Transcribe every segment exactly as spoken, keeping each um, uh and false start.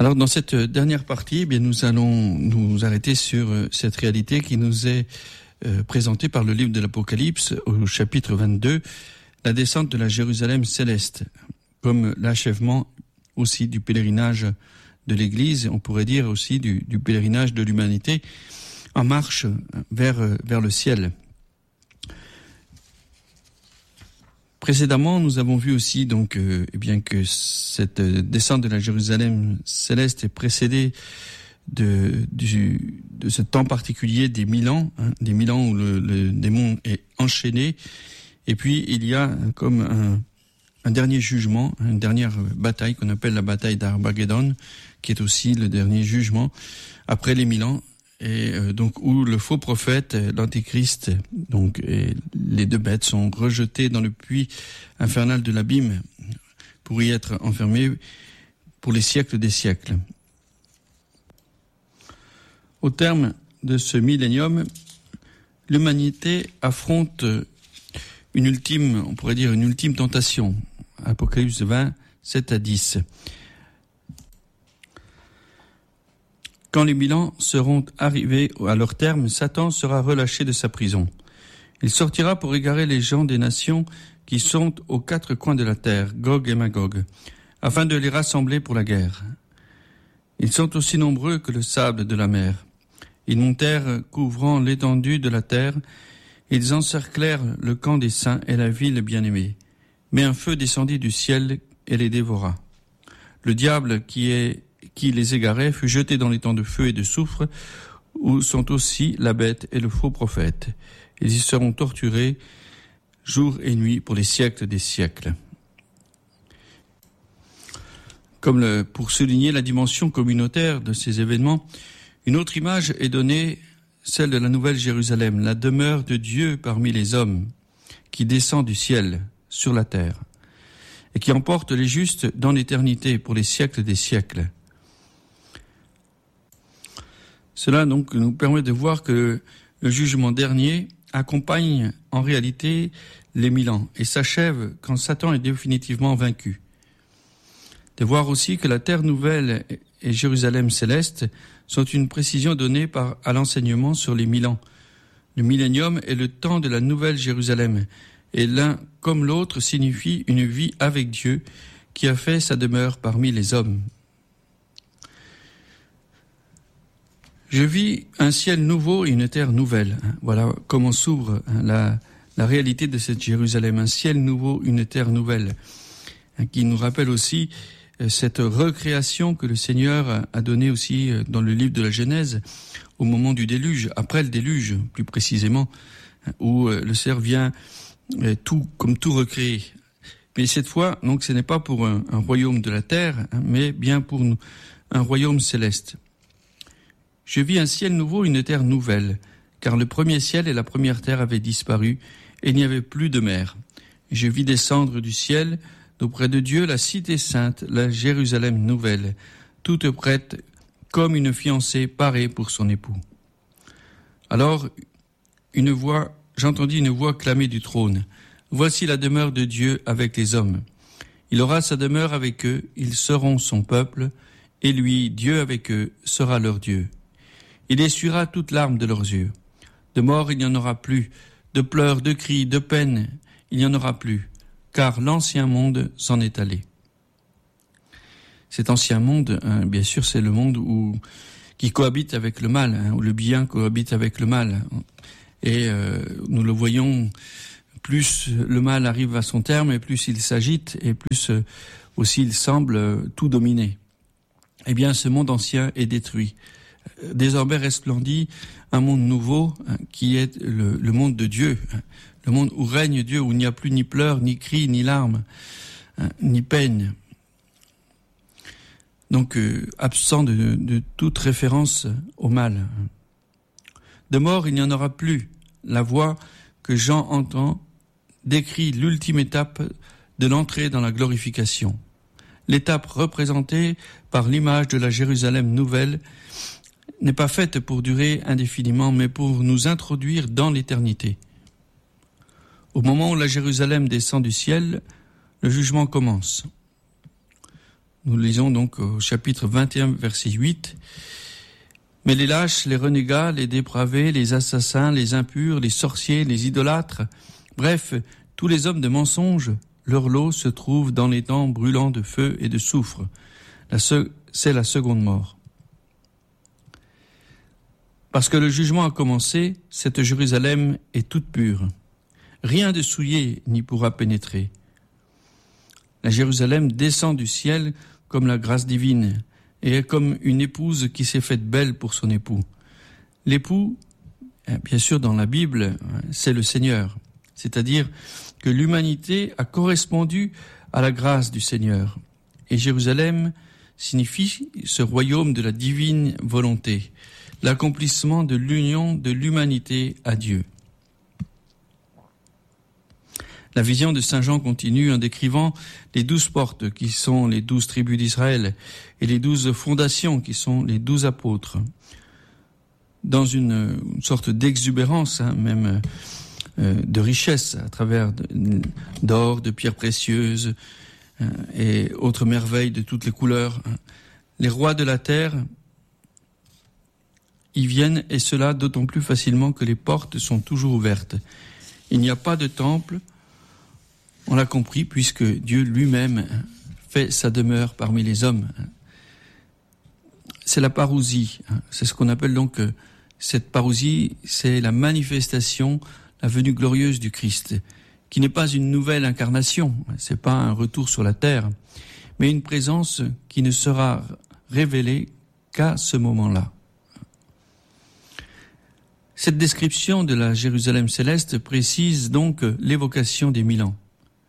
Alors dans cette dernière partie, eh bien, nous allons nous arrêter sur cette réalité qui nous est euh, présentée par le livre de l'Apocalypse au chapitre vingt-deux, la descente de la Jérusalem céleste, comme l'achèvement aussi du pèlerinage de l'Église, on pourrait dire aussi du, du pèlerinage de l'humanité en marche vers, vers le ciel. Précédemment, nous avons vu aussi donc euh, eh bien que cette descente de la Jérusalem céleste est précédée de du, de ce temps particulier des mille ans, hein, des mille ans où le, le démon est enchaîné, et puis il y a comme un, un dernier jugement, une dernière bataille qu'on appelle la bataille d'Armageddon, qui est aussi le dernier jugement après les mille ans. Et euh, donc où le faux prophète, l'antéchrist, donc et les deux bêtes sont rejetés dans le puits infernal de l'abîme pour y être enfermés pour les siècles des siècles. Au terme de ce millénium, l'humanité affronte une ultime, on pourrait dire une ultime tentation. Apocalypse vingt, sept à dix. Quand les mille ans seront arrivés à leur terme, Satan sera relâché de sa prison. Il sortira pour égarer les gens des nations qui sont aux quatre coins de la terre, Gog et Magog, afin de les rassembler pour la guerre. Ils sont aussi nombreux que le sable de la mer. Ils montèrent couvrant l'étendue de la terre. Ils encerclèrent le camp des saints et la ville bien-aimée. Mais un feu descendit du ciel et les dévora. Le diable qui est qui les égarait fut jeté dans les temps de feu et de soufre, où sont aussi la bête et le faux prophète. Ils y seront torturés jour et nuit pour les siècles des siècles. Comme le, pour souligner la dimension communautaire de ces événements, une autre image est donnée, celle de la Nouvelle Jérusalem, la demeure de Dieu parmi les hommes, qui descend du ciel sur la terre, et qui emporte les justes dans l'éternité pour les siècles des siècles. Cela donc nous permet de voir que le jugement dernier accompagne en réalité les mille ans et s'achève quand Satan est définitivement vaincu. De voir aussi que la terre nouvelle et Jérusalem céleste sont une précision donnée par, à l'enseignement sur les mille ans. Le millénium est le temps de la nouvelle Jérusalem et l'un comme l'autre signifie une vie avec Dieu qui a fait sa demeure parmi les hommes. Je vis un ciel nouveau et une terre nouvelle. Voilà comment s'ouvre la, la réalité de cette Jérusalem. Un ciel nouveau, une terre nouvelle, qui nous rappelle aussi cette recréation que le Seigneur a donnée aussi dans le livre de la Genèse, au moment du déluge, après le déluge plus précisément, où le Seigneur vient tout, comme tout recréer. Mais cette fois, donc, ce n'est pas pour un, un royaume de la terre, mais bien pour nous, un royaume céleste. Je vis un ciel nouveau, une terre nouvelle, car le premier ciel et la première terre avaient disparu, et il n'y avait plus de mer. Je vis descendre du ciel, d'auprès de Dieu, la cité sainte, la Jérusalem nouvelle, toute prête comme une fiancée parée pour son époux. Alors, une voix, j'entendis une voix clamer du trône. Voici la demeure de Dieu avec les hommes. Il aura sa demeure avec eux, ils seront son peuple, et lui, Dieu avec eux, sera leur Dieu. Il essuiera toute larme de leurs yeux. De mort, il n'y en aura plus. De pleurs, de cris, de peine, il n'y en aura plus. Car l'ancien monde s'en est allé. Cet ancien monde, hein, bien sûr, c'est le monde où, qui cohabite avec le mal, hein, où le bien cohabite avec le mal. Et euh, nous le voyons, plus le mal arrive à son terme, et plus il s'agite, et plus euh, aussi il semble euh, tout dominer. Eh bien, ce monde ancien est détruit. Désormais resplendit un monde nouveau hein, qui est le, le monde de Dieu, hein, le monde où règne Dieu, où il n'y a plus ni pleurs, ni cris, ni larmes, hein, ni peine. Donc euh, absent de, de toute référence au mal. De mort, il n'y en aura plus. La voix que Jean entend décrit l'ultime étape de l'entrée dans la glorification. L'étape représentée par l'image de la Jérusalem nouvelle n'est pas faite pour durer indéfiniment, mais pour nous introduire dans l'éternité. Au moment où la Jérusalem descend du ciel, le jugement commence. Nous lisons donc au chapitre vingt et un, verset huit. « Mais les lâches, les renégats, les dépravés, les assassins, les impurs, les sorciers, les idolâtres, bref, tous les hommes de mensonge, leur lot se trouve dans les temps brûlants de feu et de soufre. La se- c'est la seconde mort. Parce que le jugement a commencé, cette Jérusalem est toute pure. Rien de souillé n'y pourra pénétrer. La Jérusalem descend du ciel comme la grâce divine, et est comme une épouse qui s'est faite belle pour son époux. L'époux, bien sûr dans la Bible, c'est le Seigneur, c'est-à-dire que l'humanité a correspondu à la grâce du Seigneur. Et Jérusalem signifie ce royaume de la divine volonté, l'accomplissement de l'union de l'humanité à Dieu. La vision de Saint Jean continue en décrivant les douze portes qui sont les douze tribus d'Israël et les douze fondations qui sont les douze apôtres. Dans une, une sorte d'exubérance, hein, même euh, de richesse, à travers de, d'or, de pierres précieuses hein, et autres merveilles de toutes les couleurs. Hein. Les rois de la terre y viennent, et cela d'autant plus facilement que les portes sont toujours ouvertes. Il n'y a pas de temple. On l'a compris, puisque Dieu lui-même fait sa demeure parmi les hommes. C'est la parousie. C'est ce qu'on appelle donc, cette parousie, c'est la manifestation, la venue glorieuse du Christ, qui n'est pas une nouvelle incarnation, c'est pas un retour sur la terre, mais une présence qui ne sera révélée qu'à ce moment-là. Cette description de la Jérusalem céleste précise donc l'évocation des mille ans.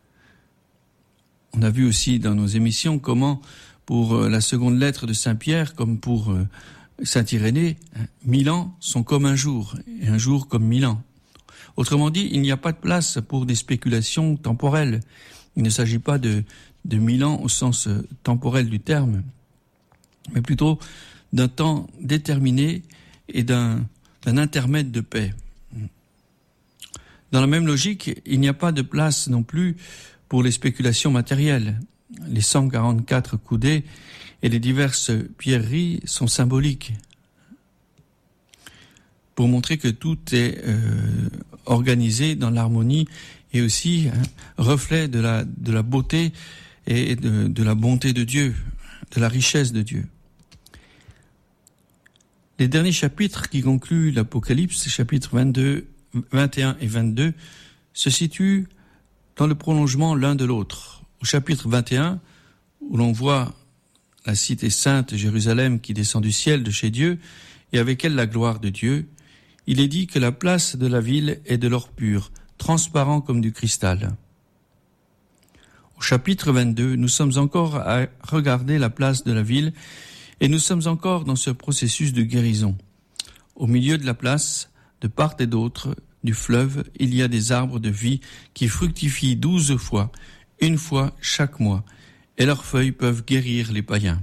On a vu aussi dans nos émissions comment, pour la seconde lettre de Saint Pierre, comme pour Saint Irénée, mille ans sont comme un jour, et un jour comme mille ans. Autrement dit, il n'y a pas de place pour des spéculations temporelles. Il ne s'agit pas de, de mille ans au sens temporel du terme, mais plutôt d'un temps déterminé et d'un, d'un intermède de paix. Dans la même logique, il n'y a pas de place non plus pour les spéculations matérielles. Les cent quarante-quatre coudées et les diverses pierreries sont symboliques pour montrer que tout est euh, organisé dans l'harmonie et aussi hein, reflet de la, de la beauté et de, de la bonté de Dieu, de la richesse de Dieu. Les derniers chapitres qui concluent l'Apocalypse, chapitres vingt-deux, vingt et un et vingt-deux, se situent dans le prolongement l'un de l'autre. Au chapitre vingt et un, où l'on voit la cité sainte Jérusalem qui descend du ciel de chez Dieu, et avec elle la gloire de Dieu, il est dit que la place de la ville est de l'or pur, transparent comme du cristal. Au chapitre vingt-deux, nous sommes encore à regarder la place de la ville, et nous sommes encore dans ce processus de guérison. Au milieu de la place, de part et d'autre, du fleuve, il y a des arbres de vie qui fructifient douze fois, une fois chaque mois, et leurs feuilles peuvent guérir les païens.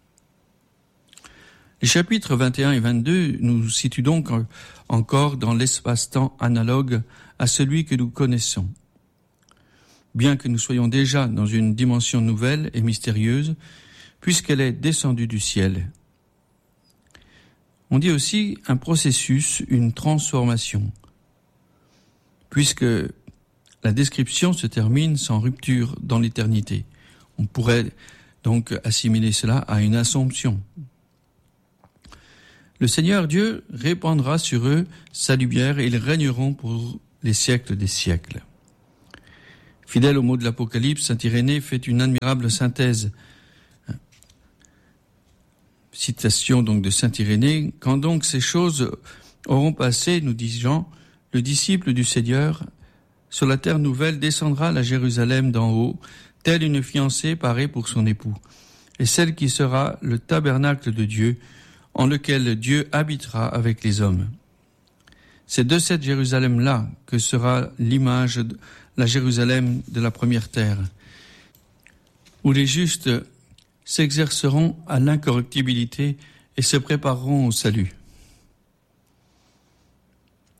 Les chapitres vingt et un et vingt-deux nous situent donc encore dans l'espace-temps analogue à celui que nous connaissons. Bien que nous soyons déjà dans une dimension nouvelle et mystérieuse, puisqu'elle est descendue du ciel. On dit aussi un processus, une transformation, puisque la description se termine sans rupture dans l'éternité. On pourrait donc assimiler cela à une assomption. Le Seigneur Dieu répandra sur eux sa lumière et ils régneront pour les siècles des siècles. Fidèle au mot de l'Apocalypse, saint Irénée fait une admirable synthèse. Citation donc de saint Irénée. Quand donc ces choses auront passé, nous dit Jean, le disciple du Seigneur, sur la terre nouvelle, descendra à Jérusalem d'en haut, telle une fiancée parée pour son époux, et celle qui sera le tabernacle de Dieu, en lequel Dieu habitera avec les hommes. C'est de cette Jérusalem-là que sera l'image de la Jérusalem de la première terre, où les justes s'exerceront à l'incorruptibilité et se prépareront au salut.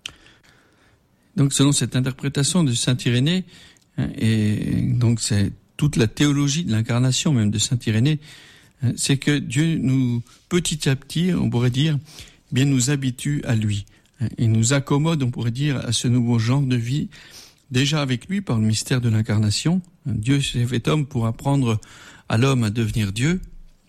Donc, selon cette interprétation de saint Irénée, et donc c'est toute la théologie de l'incarnation, même de saint Irénée, hein, c'est que Dieu nous, petit à petit, on pourrait dire, bien nous habitue à lui. Hein, il nous accommode, on pourrait dire, à ce nouveau genre de vie, déjà avec lui par le mystère de l'incarnation. Dieu s'est fait homme pour apprendre à l'homme à devenir Dieu.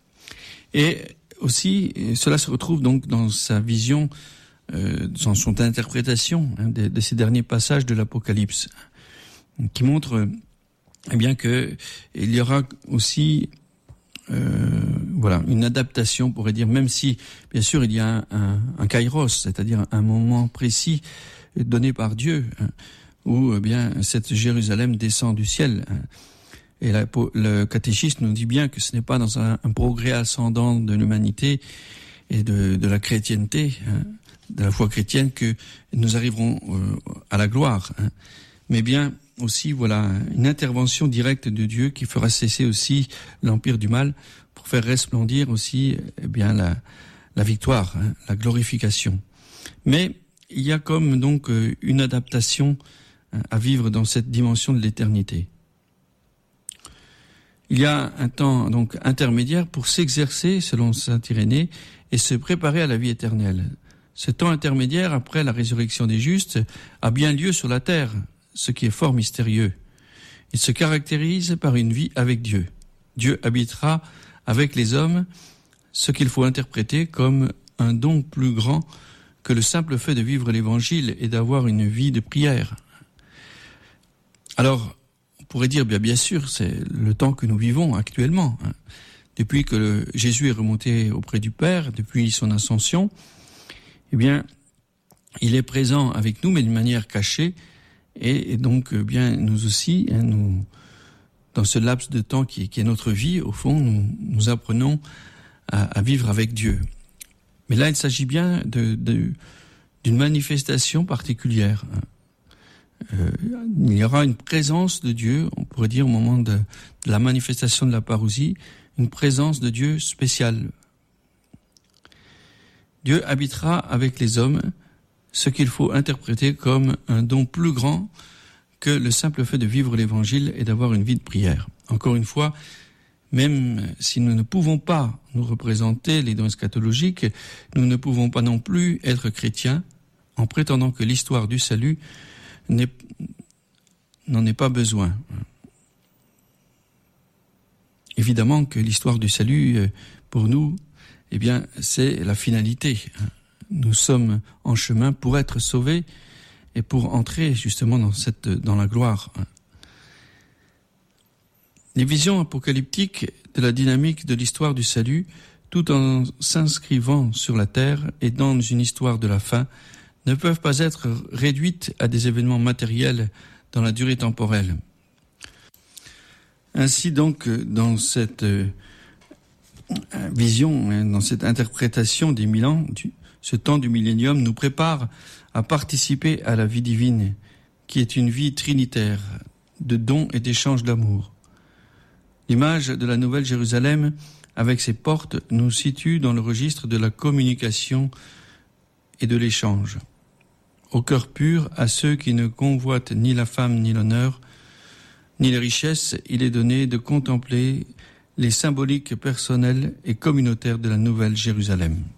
Et aussi, cela se retrouve donc dans sa vision, euh, dans son interprétation hein, de, de ces derniers passages de l'Apocalypse, qui montre eh bien que il y aura aussi euh, voilà une adaptation, on pourrait dire, même si bien sûr il y a un, un, un kairos, c'est-à-dire un moment précis donné par Dieu, hein, où eh bien cette Jérusalem descend du ciel. Hein. Et la, le catéchisme nous dit bien que ce n'est pas dans un, un progrès ascendant de l'humanité et de, de la chrétienté, hein, de la foi chrétienne, que nous arriverons euh, à la gloire, hein, mais bien aussi voilà une intervention directe de Dieu qui fera cesser aussi l'empire du mal pour faire resplendir aussi eh bien la, la victoire, hein, la glorification. Mais il y a comme donc une adaptation hein, à vivre dans cette dimension de l'éternité. Il y a un temps donc intermédiaire pour s'exercer, selon saint Irénée, et se préparer à la vie éternelle. Ce temps intermédiaire, après la résurrection des justes, a bien lieu sur la terre, ce qui est fort mystérieux. Il se caractérise par une vie avec Dieu. Dieu habitera avec les hommes, ce qu'il faut interpréter comme un don plus grand que le simple fait de vivre l'Évangile et d'avoir une vie de prière. Alors, on pourrait dire, bien, bien sûr, c'est le temps que nous vivons actuellement. Hein. Depuis que le, Jésus est remonté auprès du Père, depuis son ascension, eh bien, il est présent avec nous, mais d'une manière cachée. Et, et donc, eh bien, nous aussi, hein, nous, dans ce laps de temps qui, qui est notre vie, au fond, nous, nous apprenons à, à vivre avec Dieu. Mais là, il s'agit bien de, de, d'une manifestation particulière. Hein. Euh, il y aura une présence de Dieu, on pourrait dire au moment de, de la manifestation de la parousie, une présence de Dieu spéciale. Dieu habitera avec les hommes, ce qu'il faut interpréter comme un don plus grand que le simple fait de vivre l'Évangile et d'avoir une vie de prière. Encore une fois, même si nous ne pouvons pas nous représenter les dons eschatologiques, nous ne pouvons pas non plus être chrétiens en prétendant que l'histoire du salut N'est, n'en est pas besoin. Évidemment que l'histoire du salut, pour nous, eh bien, c'est la finalité. Nous sommes en chemin pour être sauvés et pour entrer justement dans cette, dans la gloire. Les visions apocalyptiques de la dynamique de l'histoire du salut, tout en s'inscrivant sur la terre et dans une histoire de la fin, ne peuvent pas être réduites à des événements matériels dans la durée temporelle. Ainsi donc, dans cette euh, vision, hein, dans cette interprétation des mille ans, du, ce temps du millénium nous prépare à participer à la vie divine, qui est une vie trinitaire, de dons et d'échanges d'amour. L'image de la Nouvelle Jérusalem, avec ses portes, nous situe dans le registre de la communication et de l'échange. Au cœur pur, à ceux qui ne convoitent ni la femme ni l'honneur, ni les richesses, il est donné de contempler les symboliques personnelles et communautaires de la Nouvelle Jérusalem.